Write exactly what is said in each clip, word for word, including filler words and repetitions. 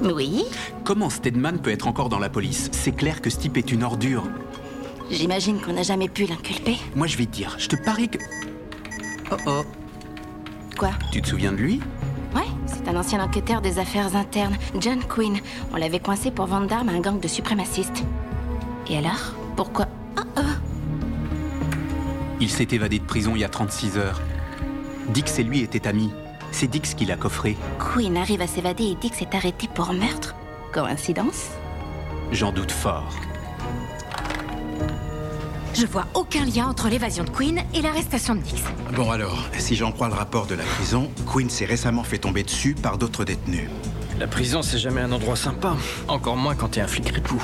Oui. Comment Stedman peut être encore dans la police? C'est clair que ce type est une ordure. J'imagine qu'on n'a jamais pu l'inculper. Moi, je vais te dire, je te parie que... Oh oh. Quoi? Tu te souviens de lui? Ouais, c'est un ancien enquêteur des affaires internes, John Quinn. On l'avait coincé pour vente d'armes à un gang de suprémacistes. Et alors? Pourquoi? Oh oh. Il s'est évadé de prison il y a trente-six heures. Dix et lui étaient amis. C'est Dix qui l'a coffré. Quinn arrive à s'évader et Dix est arrêté pour meurtre? Coïncidence? J'en doute fort. Je vois aucun lien entre l'évasion de Quinn et l'arrestation de Dix. Bon alors, si j'en crois le rapport de la prison, Quinn s'est récemment fait tomber dessus par d'autres détenus. La prison, c'est jamais un endroit sympa. Encore moins quand t'es un flic ripou.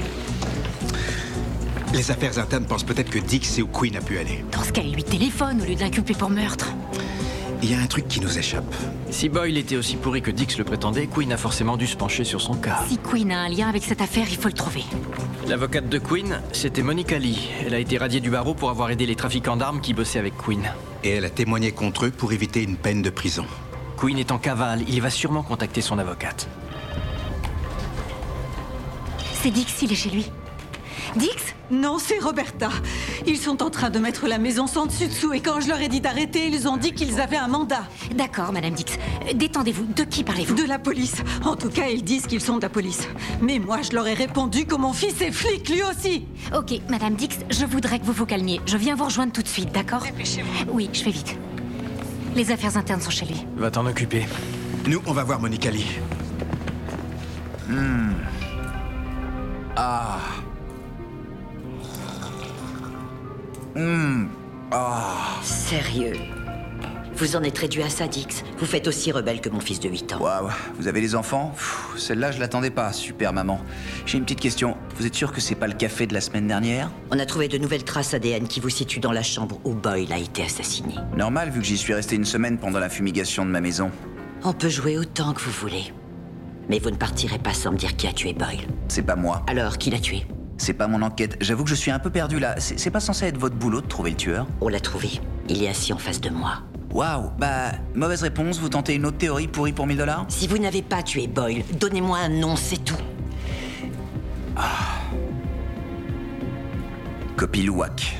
Les affaires internes pensent peut-être que Dix sait où Quinn a pu aller. Dans ce cas, il lui téléphone au lieu de l'inculper pour meurtre. Il y a un truc qui nous échappe. Si Boyle était aussi pourri que Dix le prétendait, Quinn a forcément dû se pencher sur son cas. Si Quinn a un lien avec cette affaire, il faut le trouver. L'avocate de Quinn, c'était Monica Lee. Elle a été radiée du barreau pour avoir aidé les trafiquants d'armes qui bossaient avec Quinn. Et elle a témoigné contre eux pour éviter une peine de prison. Quinn est en cavale, il va sûrement contacter son avocate. C'est Dix, il est chez lui. Dix? Non, c'est Roberta. Ils sont en train de mettre la maison sans dessus-dessous et quand je leur ai dit d'arrêter, ils ont dit qu'ils avaient un mandat. D'accord, Madame Dix. Détendez-vous. De qui parlez-vous? De la police. En tout cas, ils disent qu'ils sont de la police. Mais moi, je leur ai répondu que mon fils est flic, lui aussi. Ok, Madame Dix, je voudrais que vous vous calmiez. Je viens vous rejoindre tout de suite, d'accord? Dépêchez-vous. Oui, je fais vite. Les affaires internes sont chez lui. Va t'en occuper. Nous, on va voir Monica Lee. Hmm. Ah. Hmm. Ah. Sérieux? Vous en êtes réduit à ça, Dix? Vous faites aussi rebelle que mon fils de huit ans. Waouh, vous avez des enfants? Pfff, celle-là, je l'attendais pas. Super, maman. J'ai une petite question. Vous êtes sûr que c'est pas le café de la semaine dernière? On a trouvé de nouvelles traces A D N qui vous situent dans la chambre où Boyle a été assassiné. Normal, vu que j'y suis resté une semaine pendant la fumigation de ma maison. On peut jouer autant que vous voulez. Mais vous ne partirez pas sans me dire qui a tué Boyle. C'est pas moi. Alors, qui l'a tué? C'est pas mon enquête. J'avoue que je suis un peu perdu là. C'est c'est pas censé être votre boulot de trouver le tueur? On l'a trouvé. Il est assis en face de moi. Waouh, bah, mauvaise réponse. Vous tentez une autre théorie pourrie pour mille dollars? Si vous n'avez pas tué Boyle, donnez-moi un nom, c'est tout. Ah. Kopi Luwak.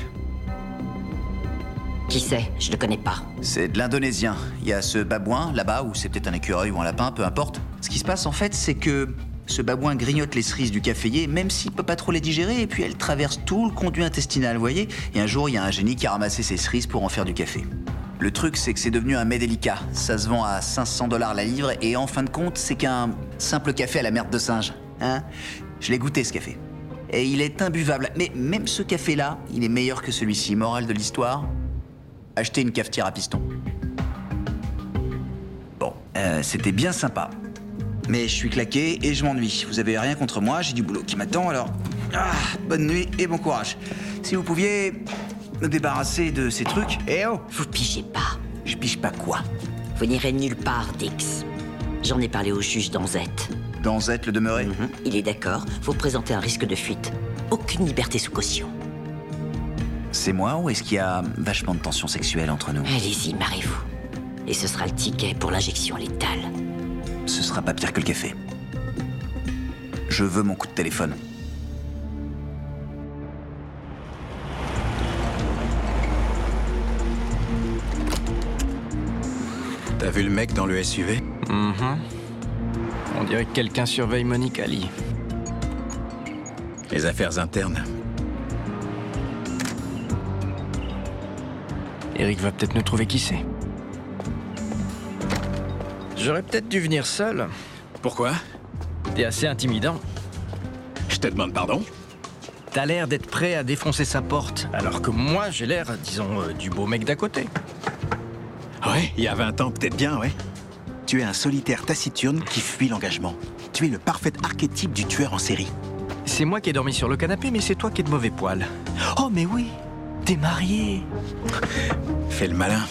Qui c'est? Je le connais pas. C'est de l'indonésien. Il y a ce babouin là-bas, ou c'est peut-être un écureuil ou un lapin, peu importe. Ce qui se passe en fait, c'est que ce babouin grignote les cerises du caféier, même s'il peut pas trop les digérer, et puis elle traverse tout le conduit intestinal, vous voyez? Et un jour, il y a un génie qui a ramassé ces cerises pour en faire du café. Le truc, c'est que c'est devenu un mets délicat. Ça se vend à cinq cents dollars la livre, et en fin de compte, c'est qu'un simple café à la merde de singe. Hein? Je l'ai goûté, ce café. Et il est imbuvable. Mais même ce café-là, il est meilleur que celui-ci. Morale de l'histoire, achetez une cafetière à piston. Bon, euh, c'était bien sympa. Mais je suis claqué et je m'ennuie. Vous avez rien contre moi, j'ai du boulot qui m'attend, alors... Ah, bonne nuit et bon courage. Si vous pouviez me débarrasser de ces trucs... Eh oh! Vous pigez pas. Je pige pas quoi? Vous n'irez nulle part, Dix. J'en ai parlé au juge d'Anzette. D'Anzette le demeuré? Mm-hmm. Il est d'accord. Vous présentez un risque de fuite. Aucune liberté sous caution. C'est moi ou est-ce qu'il y a vachement de tension sexuelle entre nous? Allez-y, marrez-vous. Et ce sera le ticket pour l'injection létale. Ce sera pas pire que le café. Je veux mon coup de téléphone. T'as vu le mec dans le S U V? Mhm. On dirait que quelqu'un surveille Monica Lee. Les affaires internes. Eric va peut-être nous trouver qui c'est. J'aurais peut-être dû venir seul. Pourquoi? T'es assez intimidant. Je te demande pardon? T'as l'air d'être prêt à défoncer sa porte, alors que moi, j'ai l'air, disons, euh, du beau mec d'à côté. Ouais, il y a vingt ans, peut-être bien, ouais. Tu es un solitaire taciturne qui fuit l'engagement. Tu es le parfait archétype du tueur en série. C'est moi qui ai dormi sur le canapé, mais c'est toi qui es de mauvais poil. Oh, mais oui, t'es marié. Fais le malin.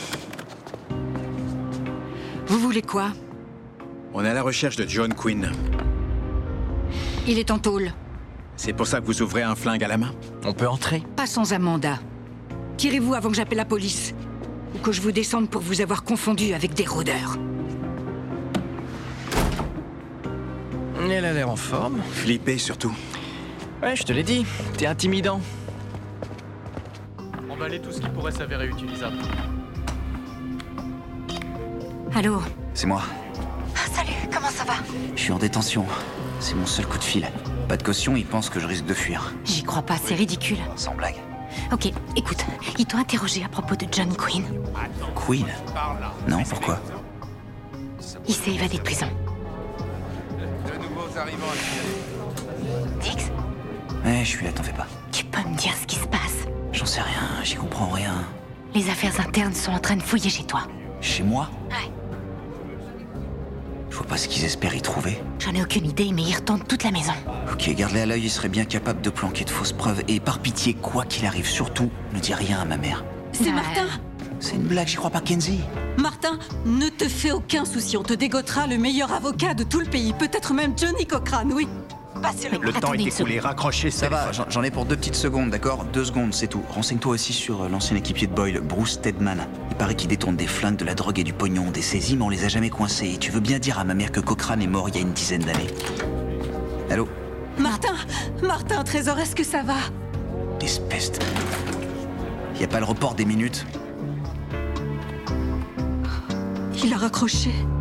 Vous voulez quoi? On est à la recherche de John Quinn. Il est en tôle. C'est pour ça que vous ouvrez un flingue à la main? On peut entrer? Pas sans un mandat. Tirez-vous avant que j'appelle la police. Ou que je vous descende pour vous avoir confondu avec des rôdeurs. Elle a l'air en forme. Flippé surtout. Ouais, je te l'ai dit, t'es intimidant. Emballer tout ce qui pourrait s'avérer utilisable. Allô? C'est moi. Ah, salut, comment ça va? Je suis en détention. C'est mon seul coup de fil. Pas de caution, ils pensent que je risque de fuir. J'y crois pas, c'est ridicule. Sans blague. Ok, écoute, ils t'ont interrogé à propos de John Quinn. Queen? Non, pourquoi? Il s'est évadé de prison. Dix? Ouais, je suis là, t'en fais pas. Tu peux me dire ce qui se passe? J'en sais rien, j'y comprends rien. Les affaires internes sont en train de fouiller chez toi. Chez moi? Ouais. Je vois pas ce qu'ils espèrent y trouver. J'en ai aucune idée, mais ils retendent toute la maison. Ok, garde-les à l'œil, ils seraient bien capables de planquer de fausses preuves. Et par pitié, quoi qu'il arrive, surtout, ne dis rien à ma mère. C'est Ouais. Martin. C'est une blague, j'y crois pas, Kenzie. Martin, ne te fais aucun souci, on te dégotera le meilleur avocat de tout le pays, peut-être même Johnny Cochrane, oui. Passez-le. Le temps Attendez est une écoulé, raccrochez Ça va, j'en- j'en ai pour deux petites secondes, d'accord? Deux secondes, c'est tout. Renseigne-toi aussi sur euh, l'ancien équipier de Boyle, Bruce Stedman. Il paraît qu'il détourne des flingues, de la drogue et du pognon, des saisies, mais on les a jamais coincés. Et tu veux bien dire à ma mère que Cochrane est mort il y a une dizaine d'années. Allô? Martin, Martin, Trésor, est-ce que ça va? Espèce de... Y a pas le report des minutes? Il a raccroché.